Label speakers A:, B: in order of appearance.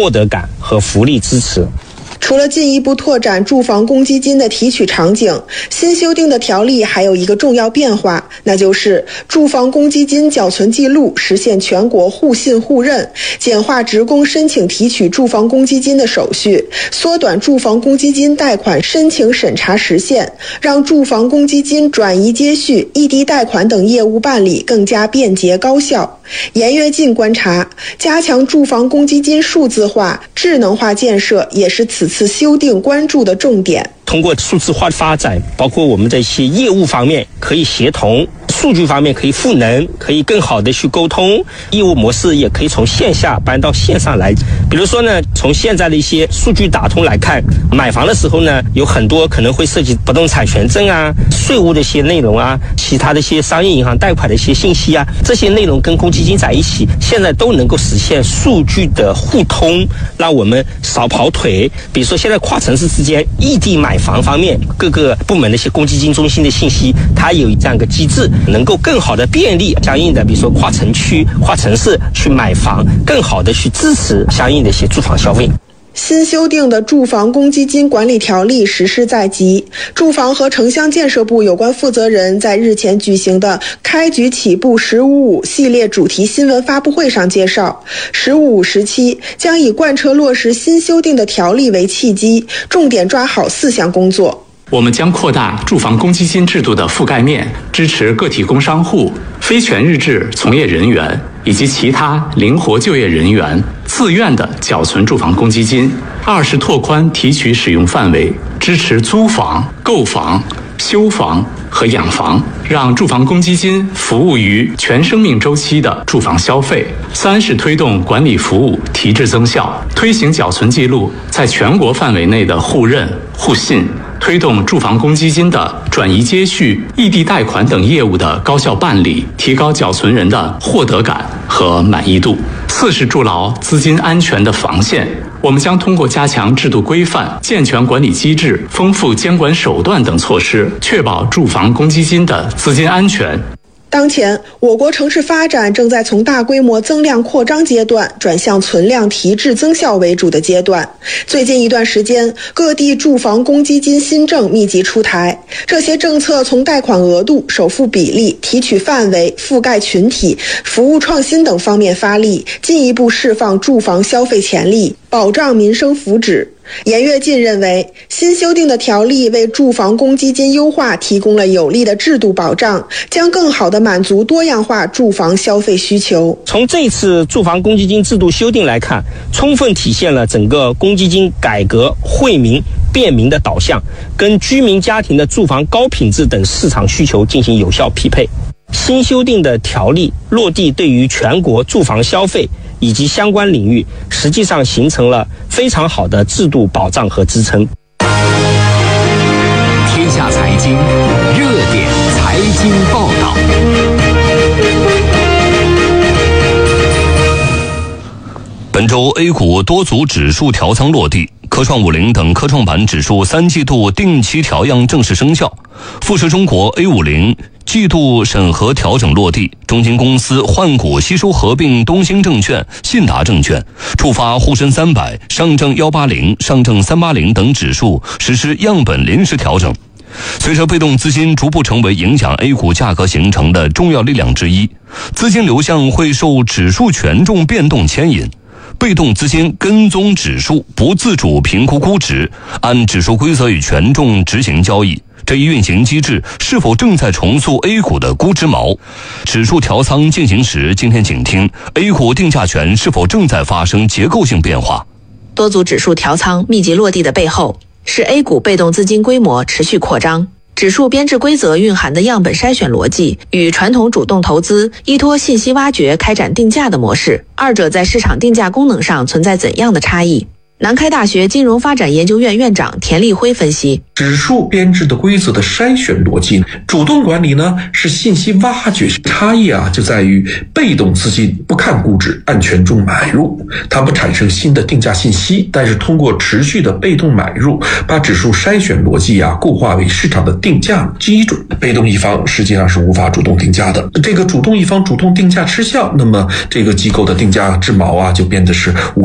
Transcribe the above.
A: 获得感和福利支持。
B: 除了进一步拓展住房公积金的提取场景，新修订的条例还有一个重要变化，那就是住房公积金缴存记录实现全国互信互认，简化职工申请提取住房公积金的手续，缩短住房公积金贷款申请审查时限，让住房公积金转移接续、异地贷款等业务办理更加便捷高效。严跃进观察，加强住房公积金数字化、智能化建设也是此次修订关注的重点。
A: 通过数字化的发展，包括我们的一些业务方面可以协同，数据方面可以赋能，可以更好的去沟通，业务模式也可以从线下搬到线上来。比如说呢，从现在的一些数据打通来看，买房的时候呢，有很多可能会涉及不动产权证啊、税务的一些内容啊、其他的一些商业银行贷款的一些信息啊，这些内容跟公积金在一起，现在都能够实现数据的互通，让我们少跑腿。比如说现在跨城市之间异地买房方面，各个部门的一些公积金中心的信息，它有这样一个机制，能够更好的便利相应的，比如说跨城区、跨城市去买房，更好的去支持相应的一些住房消费。
B: 新修订的住房公积金管理条例实施在即，住房和城乡建设部有关负责人在日前举行的开局起步“15.5”系列主题新闻发布会上介绍，“15.5”时期将以贯彻落实新修订的条例为契机，重点抓好4项工作。
C: 我们将扩大住房公积金制度的覆盖面，支持个体工商户、非全日制从业人员以及其他灵活就业人员自愿的缴存住房公积金。2是拓宽提取使用范围，支持租房、购房、修房和养房，让住房公积金服务于全生命周期的住房消费。3是推动管理服务提质增效，推行缴存记录在全国范围内的互认互信，推动住房公积金的转移接续、异地贷款等业务的高效办理，提高缴存人的获得感和满意度。4是筑牢资金安全的防线，我们将通过加强制度规范、健全管理机制、丰富监管手段等措施，确保住房公积金的资金安全。
B: 当前，我国城市发展正在从大规模增量扩张阶段转向存量提质增效为主的阶段。最近一段时间，各地住房公积金新政密集出台，这些政策从贷款额度、首付比例、提取范围、覆盖群体、服务创新等方面发力，进一步释放住房消费潜力，保障民生福祉。严跃进认为，新修订的条例为住房公积金优化提供了有力的制度保障，将更好地满足多样化住房消费需求。
A: 从这次住房公积金制度修订来看，充分体现了整个公积金改革惠民便民的导向，跟居民家庭的住房高品质等市场需求进行有效匹配。新修订的条例落地，对于全国住房消费以及相关领域，实际上形成了非常好的制度保障和支撑。
D: 天下财经热点财经报道。
E: 本周 A 股多组指数调仓落地，科创50等科创板指数3季度定期调样正式生效，富时中国 A50季度审核调整落地，中金公司换股吸收合并东兴证券、信达证券，触发沪深300、上证180、上证380等指数实施样本临时调整。随着被动资金逐步成为影响 A 股价格形成的重要力量之一，资金流向会受指数权重变动牵引，被动资金跟踪指数，不自主评估估值，按指数规则与权重执行交易。这一运行机制是否正在重塑 A 股的估值锚？指数调仓进行时，今天请听 A 股定价权是否正在发生结构性变化？
F: 多组指数调仓密集落地的背后，是 A 股被动资金规模持续扩张。指数编制规则蕴含的样本筛选逻辑与传统主动投资依托信息挖掘开展定价的模式，二者在市场定价功能上存在怎样的差异？南开大学金融发展研究院院长田立辉分析，
G: 指数编制的规则的筛选逻辑，主动管理呢是信息挖掘，差异就在于被动资金不看估值，按权重买入，它不产生新的定价信息，但是通过持续的被动买入，把指数筛选逻辑固化为市场的定价基准。被动一方实际上是无法主动定价的，这个主动一方主动定价失效，那么这个机构的定价之锚就变得是